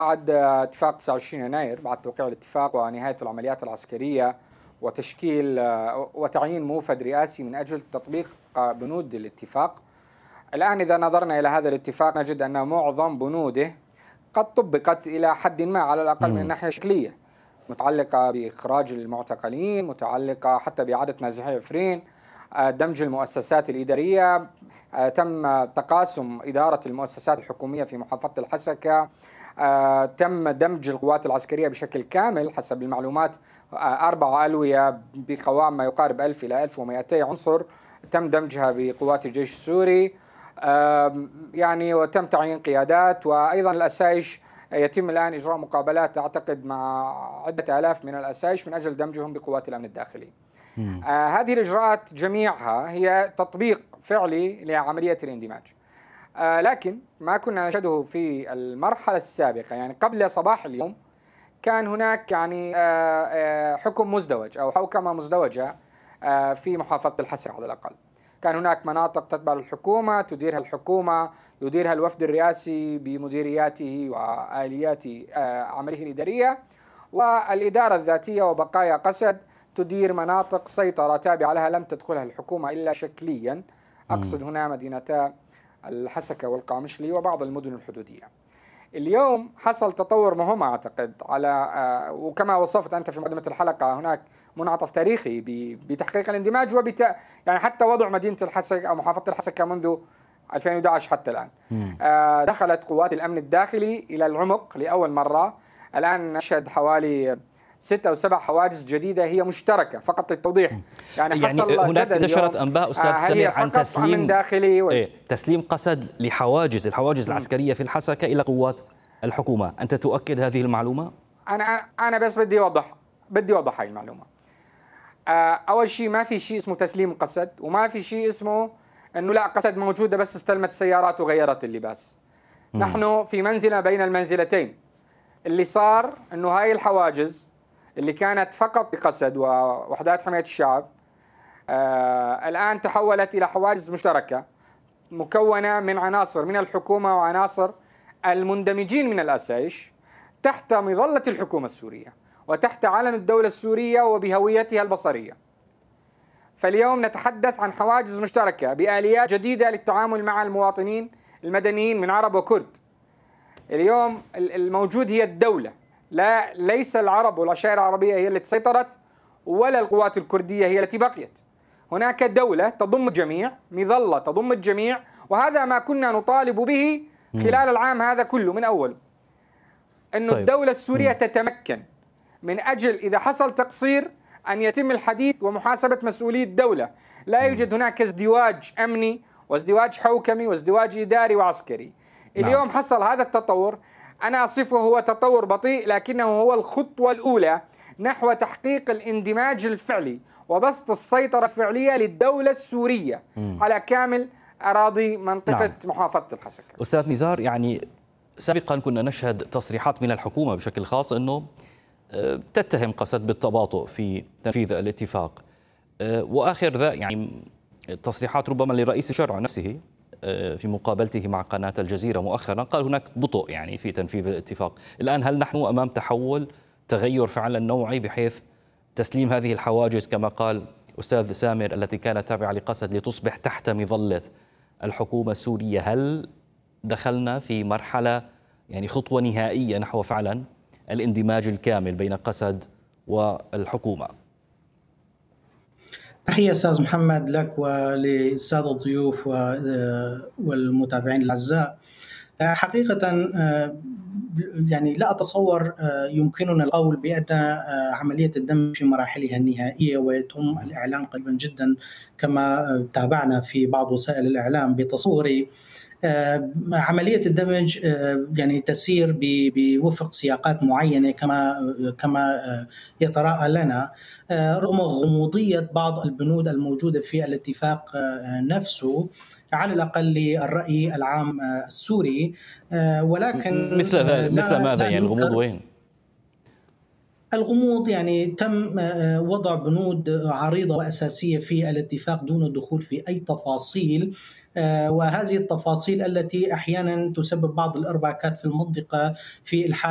بعد اتفاق 29 يناير، بعد توقيع الاتفاق ونهاية العمليات العسكرية وتشكيل وتعيين موفد رئاسي من أجل تطبيق بنود الاتفاق، الآن إذا نظرنا إلى هذا الاتفاق نجد أن معظم بنوده قد طبقت إلى حد ما، على الأقل من الناحية الشكلية، متعلقة بإخراج المعتقلين، متعلقة حتى بإعادة نازحي عفرين، دمج المؤسسات الإدارية، تم تقاسم إدارة المؤسسات الحكومية في محافظة الحسكة، تم دمج القوات العسكرية بشكل كامل حسب المعلومات، 4 ألوية بقوام ما يقارب 1000 إلى 1200 عنصر تم دمجها بقوات الجيش السوري، يعني وتم تعيين قيادات، وأيضا الأسايش يتم الآن إجراء مقابلات أعتقد مع عدة آلاف من الأسايش من أجل دمجهم بقوات الأمن الداخلي. هذه الإجراءات جميعها هي تطبيق فعلي لعملية الاندماج، لكن ما كنا نشهده في المرحلة السابقة، يعني قبل صباح اليوم كان هناك يعني حكم مزدوج أو حوكمة مزدوجة في محافظة الحسكة على الأقل. كان هناك مناطق تتبع الحكومة تديرها الحكومة، يديرها الوفد الرئاسي بمديرياته وآليات عمله الإدارية، والإدارة الذاتية وبقايا قسد تدير مناطق سيطرة تابعة لها لم تدخلها الحكومة إلا شكليا، أقصد هنا مدينتا الحسكة والقامشلي وبعض المدن الحدودية. اليوم حصل تطور مهم أعتقد على وكما وصفت أنت في مقدمة الحلقة، هناك منعطف تاريخي بتحقيق الاندماج يعني حتى وضع مدينة الحسكة أو محافظة الحسكة منذ 2011 حتى الآن. دخلت قوات الأمن الداخلي إلى العمق لأول مرة. الآن نشهد حوالي 6 أو 7 حواجز جديدة هي مشتركة، فقط للتوضيح. يعني هناك نشرت أنباء أستاذ سمير عن تسليم داخلي تسليم قسد الحواجز العسكرية في الحسكة إلى قوات الحكومة. أنت تؤكد هذه المعلومة؟ أنا بس بدي أوضح هاي المعلومة. أول شيء ما في شيء اسمه تسليم قسد، وما في شيء اسمه أنه لا قسد موجودة بس استلمت سيارات وغيرت اللباس. نحن في منزلة بين المنزلتين. اللي صار أنه هاي الحواجز اللي كانت فقط بقسد ووحدات حماية الشعب الآن تحولت إلى حواجز مشتركة مكونة من عناصر من الحكومة وعناصر المندمجين من الأسايش تحت مظلة الحكومة السورية وتحت علم الدولة السورية وبهويتها البصرية. فاليوم نتحدث عن حواجز مشتركة بآليات جديدة للتعامل مع المواطنين المدنيين من عرب وكرد. اليوم الموجود هي الدولة، ليس العرب والعشائر العربية هي التي سيطرت ولا القوات الكردية هي التي بقيت. هناك دولة تضم الجميع، مظلة تضم الجميع، وهذا ما كنا نطالب به خلال العام هذا كله من أوله، أن الدولة السورية تتمكن من أجل إذا حصل تقصير أن يتم الحديث ومحاسبة مسؤولي الدولة. لا يوجد هناك ازدواج أمني وازدواج حوكمي وازدواج إداري وعسكري. اليوم حصل هذا التطور، أنا أصفه هو تطور بطيء لكنه هو الخطوة الأولى نحو تحقيق الاندماج الفعلي وبسط السيطرة الفعلية للدولة السورية على كامل أراضي منطقة محافظة الحسكة. أستاذ نزار، يعني سابقا كنا نشهد تصريحات من الحكومة بشكل خاص أنه تتهم قسد بالتباطؤ في تنفيذ الاتفاق، وآخر ذا يعني تصريحات ربما لرئيس الشرع نفسه في مقابلته مع قناة الجزيرة مؤخرا قال هناك بطء يعني في تنفيذ الاتفاق. الآن هل نحن أمام تغير فعلا نوعي بحيث تسليم هذه الحواجز كما قال أستاذ سامر التي كانت تابعة لقسد لتصبح تحت مظلة الحكومة السورية؟ هل دخلنا في مرحلة يعني خطوة نهائية نحو فعلا الاندماج الكامل بين قسد والحكومة؟ تحية أستاذ محمد لك وللسادة الضيوف والمتابعين الأعزاء. حقيقة يعني لا أتصور يمكننا القول بأن عملية الدمج في مراحلها النهائية ويتم الإعلان قريبا جدا كما تابعنا في بعض وسائل الإعلام بتصوري. عملية الدمج يعني تسير بوفق سياقات معينة كما يتراءى لنا، رغم غموضية بعض البنود الموجودة في الاتفاق نفسه على الأقل للرأي العام السوري. ولكن مثل ماذا يعني الغموض وين؟ الغموض يعني تم وضع بنود عريضة وأساسية في الاتفاق دون الدخول في أي تفاصيل، وهذه التفاصيل التي أحيانا تسبب بعض الإرباكات في المنطقة في الحالة